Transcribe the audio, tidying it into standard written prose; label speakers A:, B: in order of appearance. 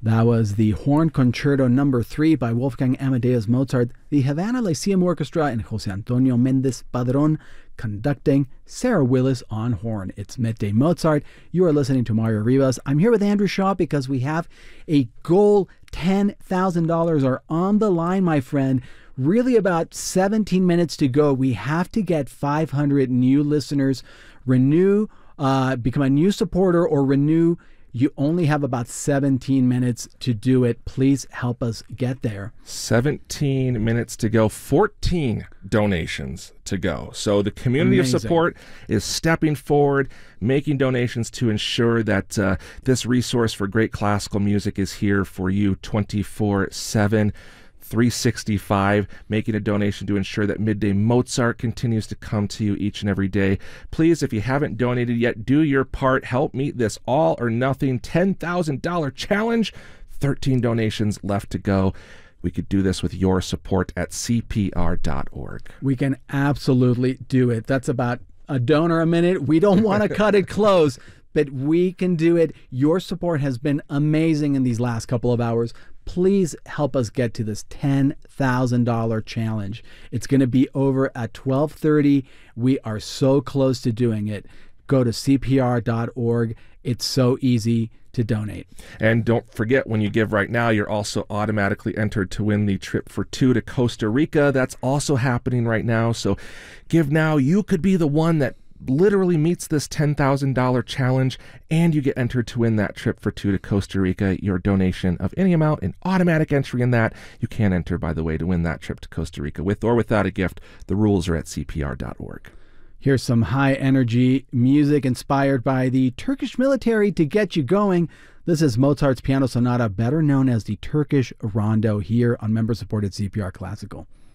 A: That was the Horn Concerto No. 3 by Wolfgang Amadeus Mozart, the Havana Lyceum Orchestra, and Jose Antonio Mendez Padron conducting, Sarah Willis on horn. It's Midday Mozart. You are listening to Mario Rivas. I'm here with Andrew Shaw because we have a goal. $10,000 are on the line, my friend. Really about 17 minutes to go. We have to get 500 new listeners. Renew, become a new supporter, or renew. You only have about 17 minutes to do it. Please help us get there.
B: 17 minutes to go, 14 donations to go. So the community of support is stepping forward, making donations to ensure that this resource for great classical music is here for you 24/7. 365, making a donation to ensure that Midday Mozart continues to come to you each and every day. Please, if you haven't donated yet, do your part. Help meet this all or nothing $10,000 challenge. 13 donations left to go. We could do this with your support at CPR.org.
A: We can absolutely do it. That's about a donor a minute. We don't want to cut it close, but we can do it. Your support has been amazing in these last couple of hours. Please help us get to this $10,000 challenge. It's going to be over at 12:30. We are so close to doing it. Go to CPR.org. It's so easy to donate.
B: And don't forget, when you give right now, you're also automatically entered to win the trip for two to Costa Rica. That's also happening right now. So give now. You could be the one that literally meets this $10,000 challenge, and you get entered to win that trip for two to Costa Rica. Your donation of any amount, an automatic entry in that. You can enter, by the way, to win that trip to Costa Rica with or without a gift. The rules are at CPR.org.
A: Here's some high energy music inspired by the Turkish military to get you going. This is Mozart's Piano Sonata, better known as the Turkish Rondo, here on member-supported CPR Classical.